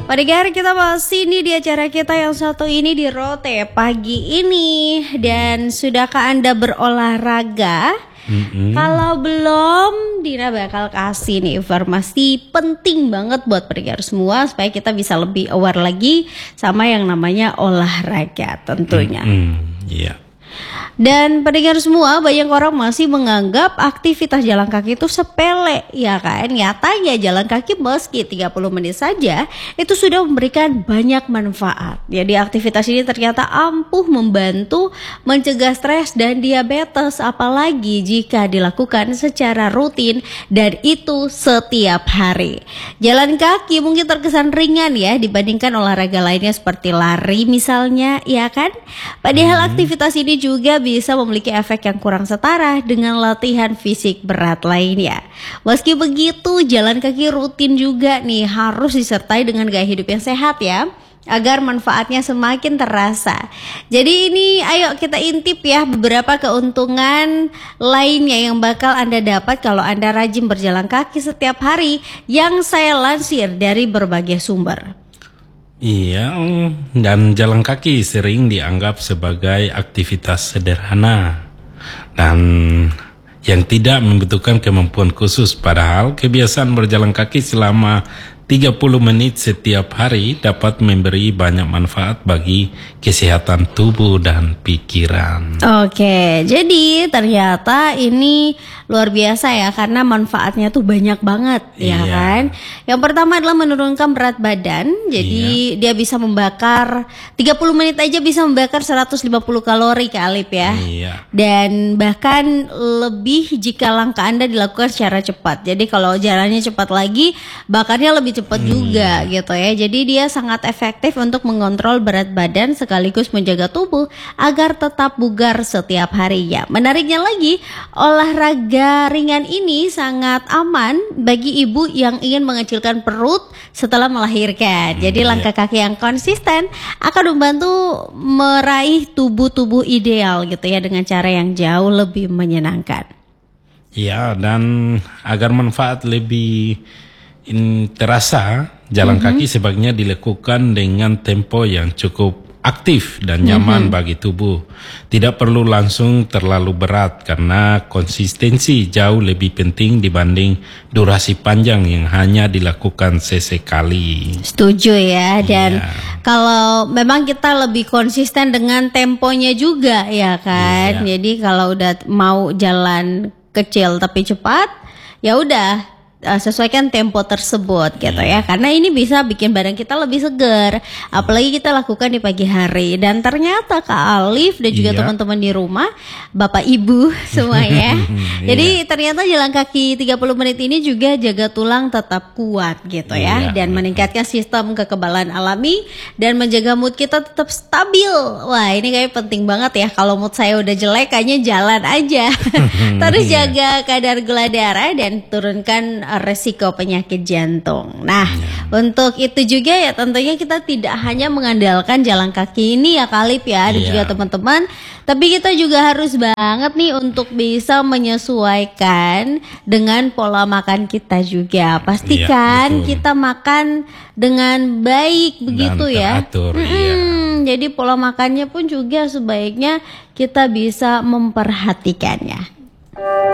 Pendengar, kita masih nih di acara kita yang satu ini di Rote pagi ini. Dan sudahkah Anda berolahraga? Kalau belum, Dina bakal kasih nih informasi penting banget buat pendengar semua supaya kita bisa lebih aware lagi sama yang namanya olahraga tentunya. Iya. Dan pendengar semua, banyak orang masih menganggap aktivitas jalan kaki itu sepele, ya kan? Nyatanya jalan kaki meski 30 menit saja itu sudah memberikan banyak manfaat. Jadi aktivitas ini ternyata ampuh membantu mencegah stres dan diabetes, apalagi jika dilakukan secara rutin dan itu setiap hari. Jalan kaki mungkin terkesan ringan ya dibandingkan olahraga lainnya seperti lari misalnya, ya kan? Padahal aktivitas ini juga bisa memiliki efek yang kurang setara dengan latihan fisik berat lainnya. Meski begitu, jalan kaki rutin juga nih harus disertai dengan gaya hidup yang sehat ya, agar manfaatnya semakin terasa. Jadi ini ayo kita intip ya beberapa keuntungan lainnya yang bakal Anda dapat kalau Anda rajin berjalan kaki setiap hari yang saya lansir dari berbagai sumber. Iya, dan jalan kaki sering dianggap sebagai aktivitas sederhana dan yang tidak membutuhkan kemampuan khusus. Padahal kebiasaan berjalan kaki selama 30 menit setiap hari dapat memberi banyak manfaat bagi kesehatan tubuh dan pikiran. Oke, jadi ternyata ini luar biasa ya karena manfaatnya tuh banyak banget, ya kan? Yang pertama adalah menurunkan berat badan. Jadi dia bisa membakar 30 menit aja bisa membakar 150 kalori Kak Alif ya. Dan bahkan lebih jika langkah Anda dilakukan secara cepat. Jadi kalau jalannya cepat lagi, bakarnya lebih cepat juga gitu ya. Jadi dia sangat efektif untuk mengontrol berat badan sekaligus menjaga tubuh agar tetap bugar setiap harinya. Menariknya lagi, olahraga ringan ini sangat aman bagi ibu yang ingin mengecilkan perut setelah melahirkan. Jadi langkah kaki yang konsisten akan membantu meraih tubuh ideal gitu ya dengan cara yang jauh lebih menyenangkan. Ya, dan agar manfaat lebih terasa, jalan kaki sebaiknya dilakukan dengan tempo yang cukup aktif dan nyaman bagi tubuh. Tidak perlu langsung terlalu berat karena konsistensi jauh lebih penting dibanding durasi panjang yang hanya dilakukan sesekali. Setuju ya, dan kalau memang kita lebih konsisten dengan temponya juga ya kan. Jadi kalau udah mau jalan kecil tapi cepat, ya udah sesuaikan tempo tersebut gitu ya, karena ini bisa bikin badan kita lebih segar, apalagi kita lakukan di pagi hari. Dan ternyata Kak Alif dan juga teman-teman di rumah, Bapak Ibu semuanya, jadi ternyata jalan kaki 30 menit ini juga jaga tulang tetap kuat gitu ya, dan meningkatkan sistem kekebalan alami dan menjaga mood kita tetap stabil. Wah, ini kayak penting banget ya. Kalau mood saya udah jelek, kayaknya jalan aja. Terus jaga kadar gula darah dan turunkan resiko penyakit jantung. Nah, untuk itu juga ya tentunya kita tidak hanya mengandalkan jalan kaki ini ya Kalip ya, dan juga teman-teman, tapi kita juga harus banget nih untuk bisa menyesuaikan dengan pola makan kita juga. Pastikan kita makan dengan baik begitu dan teratur, ya. Jadi pola makannya pun juga sebaiknya kita bisa memperhatikannya.